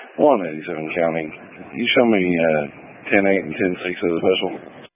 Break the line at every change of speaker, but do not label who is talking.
187 counting. You show me 10-8 and 10-6 of the special.